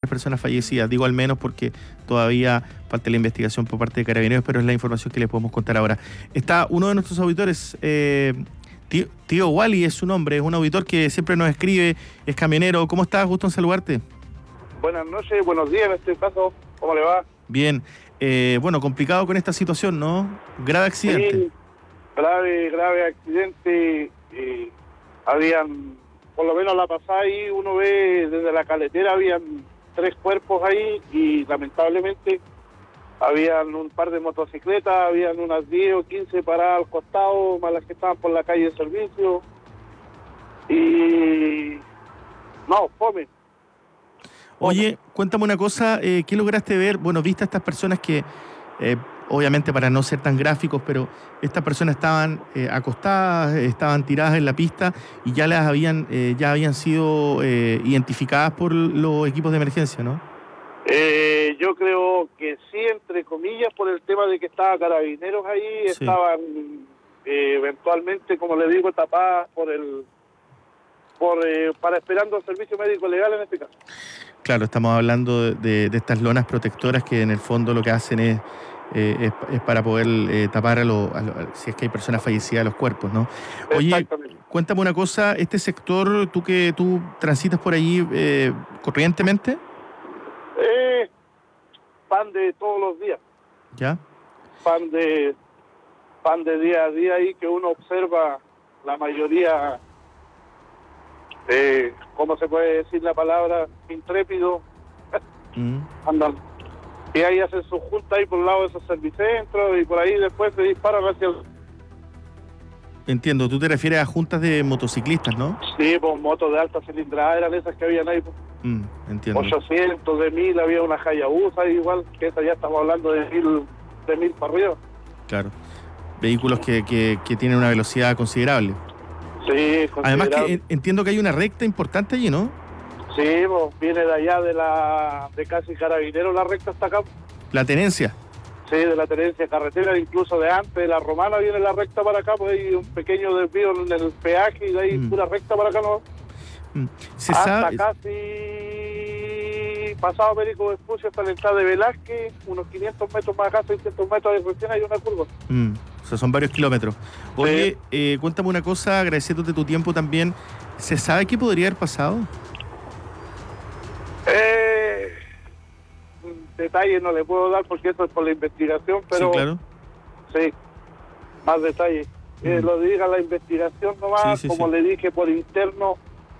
personas fallecidas. Digo al menos porque todavía falta la investigación por parte de Carabineros, pero es la información que les podemos contar ahora. Está uno de nuestros auditores, tío Wally es su nombre, es un auditor que siempre nos escribe, es camionero. ¿Cómo estás? Gusto en saludarte. Buenas noches, buenos días en este caso. ¿Cómo le va? Bien. Bueno, complicado con esta situación, ¿no? Grave accidente. Sí, grave accidente. Habían, por lo menos la pasada ahí, uno ve desde la caletera, habían 3 cuerpos ahí y lamentablemente habían un par de motocicletas, habían unas 10 o 15 paradas al costado, más las que estaban por la calle de servicio. Y... no, fome. Oye, cuéntame una cosa, ¿qué lograste ver? Bueno, viste a estas personas que, obviamente para no ser tan gráficos, pero estas personas estaban acostadas, estaban tiradas en la pista y ya habían sido identificadas por los equipos de emergencia, ¿no? Yo creo que sí, entre comillas, por el tema de que estaba Carabineros ahí, sí. Estaban eventualmente, como le digo, tapadas para esperando el servicio médico legal en este caso. Claro, estamos hablando de estas lonas protectoras que en el fondo lo que hacen es para poder tapar si es que hay personas fallecidas, los cuerpos, ¿no? Oye, cuéntame una cosa, este sector, tú transitas por allí corrientemente. Pan de todos los días. ¿Ya? Pan de día a día ahí que uno observa la mayoría... ¿cómo se puede decir la palabra? Intrépido. Andan. Y ahí hacen su junta ahí por el lado de esos servicentros y por ahí después se disparan hacia el... Entiendo, tú te refieres a juntas de motociclistas, ¿no? Sí, pues motos de alta cilindrada eran esas que habían ahí. Pues. Entiendo. 800, de 1000, había una Hayabusa igual, que esa ya estamos hablando de 1000 para arriba. Claro, vehículos que tienen una velocidad considerable. Sí, además que entiendo que hay una recta importante allí, ¿no? Sí, pues viene de allá de casi Carabineros la recta hasta acá. ¿La Tenencia? Sí, de la Tenencia carretera, incluso de antes, de la Romana viene la recta para acá, pues hay un pequeño desvío en el peaje y de ahí pura recta para acá, ¿no? Hasta casi pasado Perico Vespucio hasta la entrada de Velázquez, unos 500 metros más acá, 600 metros de recién hay una curva. O sea, son varios kilómetros. Oye, cuéntame una cosa, agradeciéndote tu tiempo también. ¿Se sabe qué podría haber pasado? Detalles no le puedo dar porque eso es por la investigación, pero... Sí, claro. Sí, más detalles. Lo diga la investigación nomás, como le dije por interno,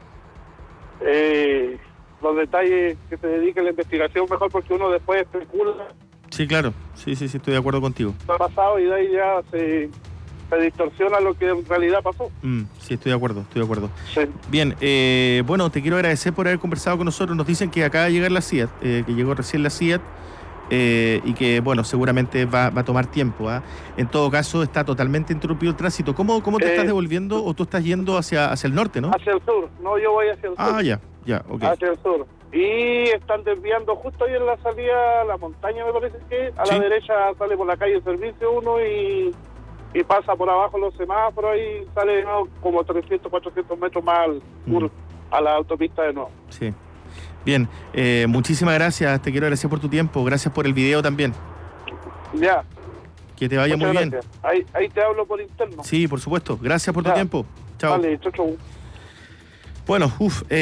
los detalles que se dedique a la investigación mejor porque uno después especula. Sí, claro, sí, estoy de acuerdo contigo. Ha pasado y de ahí ya se distorsiona lo que en realidad pasó. Sí, estoy de acuerdo. Sí. Bien, bueno, te quiero agradecer por haber conversado con nosotros. Nos dicen que acaba de llegar la SIAT, que llegó recién la SIAT, y que, bueno, seguramente va a tomar tiempo. En todo caso, está totalmente interrumpido el tránsito. ¿Cómo te estás devolviendo o tú estás yendo hacia el norte, no? Hacia el sur, no, yo voy hacia el sur. Ya, ok. Hacia el sur. Y están desviando justo ahí en la salida a la montaña, me parece que a la derecha sale por la calle Servicio 1 y pasa por abajo los semáforos y sale como 300, 400 metros más al sur, a la autopista de nuevo. Sí. Bien, muchísimas gracias, te quiero agradecer por tu tiempo, gracias por el video también. Ya. Que te vaya muy bien. Ahí te hablo por interno. Sí, por supuesto, gracias por tu tiempo. Chao. Vale, chau. Bueno,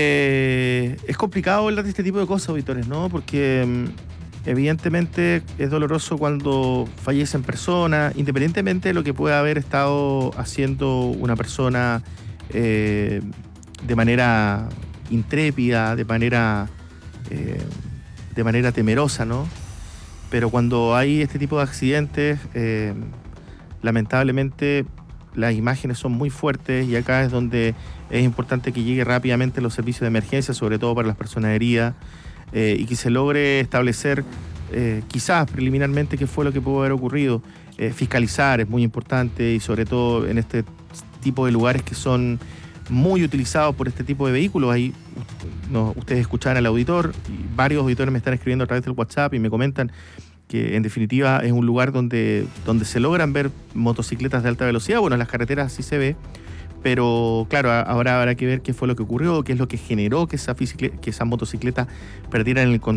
es complicado hablar de este tipo de cosas, auditores, ¿no? Porque evidentemente es doloroso cuando fallecen personas, independientemente de lo que pueda haber estado haciendo una persona de manera intrépida, de manera temerosa, ¿no? Pero cuando hay este tipo de accidentes, lamentablemente las imágenes son muy fuertes y acá es donde es importante que llegue rápidamente los servicios de emergencia, sobre todo para las personas heridas, y que se logre establecer quizás preliminarmente qué fue lo que pudo haber ocurrido. Fiscalizar es muy importante y sobre todo en este tipo de lugares que son muy utilizados por este tipo de vehículos. Ahí ustedes escuchaban al auditor y varios auditores me están escribiendo a través del WhatsApp y me comentan que en definitiva es un lugar donde se logran ver motocicletas de alta velocidad. Bueno, en las carreteras así se ve, pero claro, ahora habrá que ver qué fue lo que ocurrió, qué es lo que generó que esas motocicletas perdieran el control